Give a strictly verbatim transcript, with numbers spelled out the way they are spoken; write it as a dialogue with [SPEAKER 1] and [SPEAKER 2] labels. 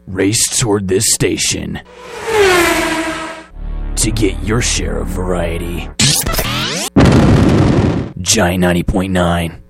[SPEAKER 1] Race toward this station to get your share of variety. Giant ninety point nine.